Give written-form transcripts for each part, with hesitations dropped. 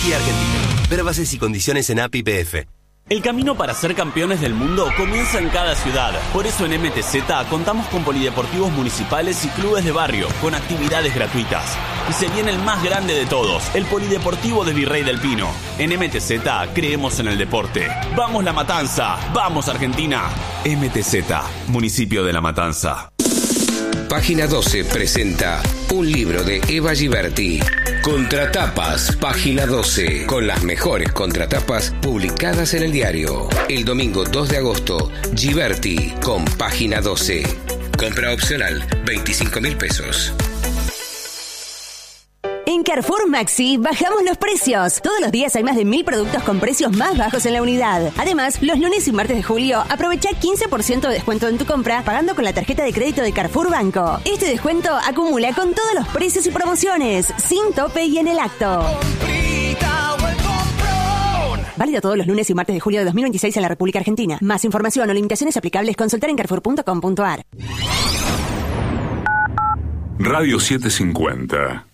Energía Argentina. Ver bases y condiciones en API-PF. El camino para ser campeones del mundo comienza en cada ciudad. Por eso en MTZ contamos con polideportivos municipales y clubes de barrio, con actividades gratuitas. Y se viene el más grande de todos, el Polideportivo de Virrey del Pino. En MTZ creemos en el deporte. ¡Vamos La Matanza! ¡Vamos Argentina! MTZ, Municipio de La Matanza. Página 12 presenta un libro de Eva Giberti. Contratapas, página 12, con las mejores contratapas publicadas en el diario. El domingo 2 de agosto, Giberti con página 12. Compra opcional, 25.000 pesos. En Carrefour Maxi bajamos los precios. Todos los días hay más de 1.000 productos con precios más bajos en la unidad. Además, los lunes y martes de julio, aprovecha 15% de descuento en tu compra pagando con la tarjeta de crédito de Carrefour Banco. Este descuento acumula con todos los precios y promociones, sin tope y en el acto. Válido todos los lunes y martes de julio de 2026 en la República Argentina. Más información o limitaciones aplicables, consultar en carrefour.com.ar. Radio 750.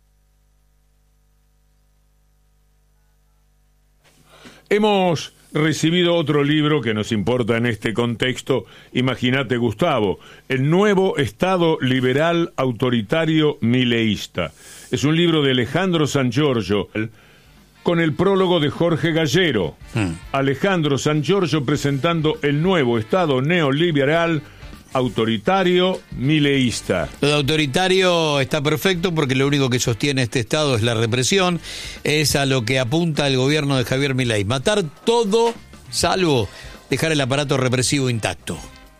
Hemos recibido otro libro que nos importa en este contexto. Imagínate, Gustavo, El nuevo Estado liberal autoritario mileísta. Es un libro de Alejandro Sangiorgio con el prólogo de Jorge Gallero. Alejandro Sangiorgio presentando el nuevo Estado neoliberal autoritario mileísta. Lo de autoritario está perfecto porque lo único que sostiene este Estado es la represión, es a lo que apunta el gobierno de Javier Milei. Matar todo, salvo dejar el aparato represivo intacto.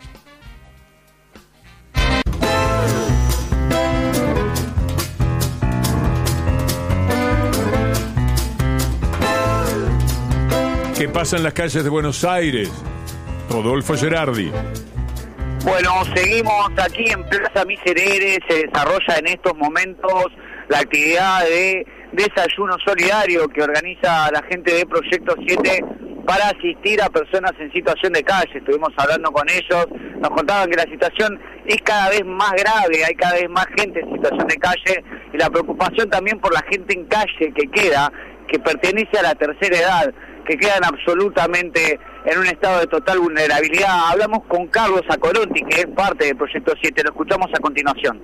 ¿Qué pasa en las calles de Buenos Aires? Rodolfo Gerardi. Bueno, seguimos aquí en Plaza Miserere. Se desarrolla en estos momentos la actividad de desayuno solidario que organiza la gente de Proyecto 7 para asistir a personas en situación de calle. Estuvimos hablando con ellos, nos contaban que la situación es cada vez más grave, hay cada vez más gente en situación de calle y la preocupación también por la gente en calle que queda, que pertenece a la tercera edad, que quedan absolutamente en un estado de total vulnerabilidad. Hablamos con Carlos Acorotti, que es parte del Proyecto 7, lo escuchamos a continuación.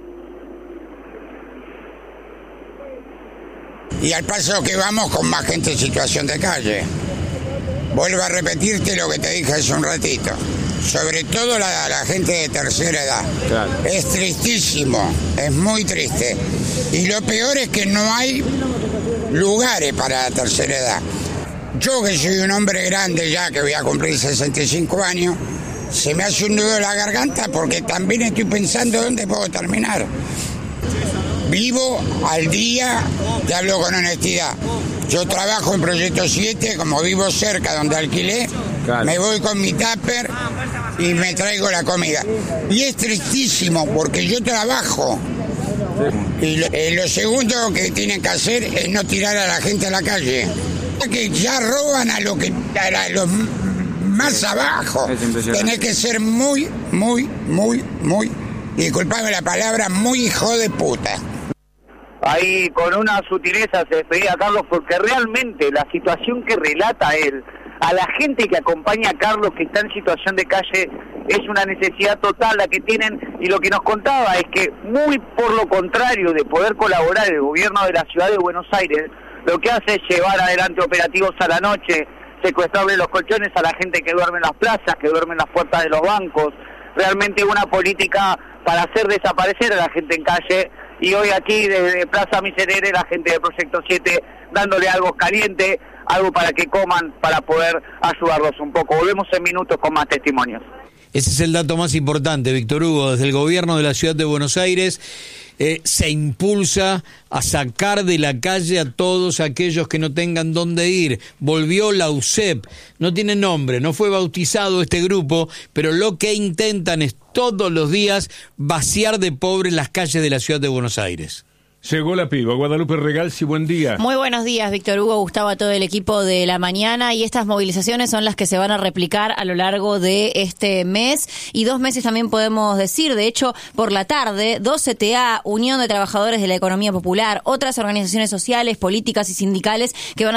Y al paso que vamos con más gente en situación de calle. Vuelvo a repetirte lo que te dije hace un ratito. Sobre todo la gente de tercera edad. Claro. Es tristísimo, es muy triste. Y lo peor es que no hay lugares para la tercera edad. Yo, que soy un hombre grande ya, que voy a cumplir 65 años, se me hace un nudo en la garganta porque también estoy pensando dónde puedo terminar. Vivo al día, te hablo con honestidad. Yo trabajo en Proyecto 7, como vivo cerca donde alquilé, claro. Me voy con mi tupper y me traigo la comida. Y es tristísimo porque yo trabajo. Y lo segundo que tienen que hacer es no tirar a la gente a la calle. Que ya roban a los más abajo. Tenés que ser muy, disculpame la palabra, muy hijo de puta. Ahí con una sutileza se despedía Carlos, porque realmente la situación que relata él, a la gente que acompaña a Carlos que está en situación de calle, es una necesidad total la que tienen, y lo que nos contaba es que muy por lo contrario de poder colaborar el gobierno de la ciudad de Buenos Aires, lo que hace es llevar adelante operativos a la noche, secuestrarle los colchones a la gente que duerme en las plazas, que duerme en las puertas de los bancos, realmente una política para hacer desaparecer a la gente en calle. Y hoy aquí desde Plaza Miserere la gente de Proyecto 7 dándole algo caliente, algo para que coman, para poder ayudarlos un poco. Volvemos en minutos con más testimonios. Ese es el dato más importante, Víctor Hugo. Desde el gobierno de la ciudad de Buenos Aires se impulsa a sacar de la calle a todos aquellos que no tengan dónde ir. Volvió la UCEP, no tiene nombre, no fue bautizado este grupo, pero lo que intentan es todos los días vaciar de pobres las calles de la ciudad de Buenos Aires. Llegó la piba. Guadalupe Regalsi, buen día. Muy buenos días, Víctor Hugo, Gustavo, a todo el equipo de La Mañana. Y estas movilizaciones son las que se van a replicar a lo largo de este mes y 2 meses también podemos decir. De hecho, por la tarde, 2CTA, Unión de Trabajadores de la Economía Popular, otras organizaciones sociales, políticas y sindicales que van a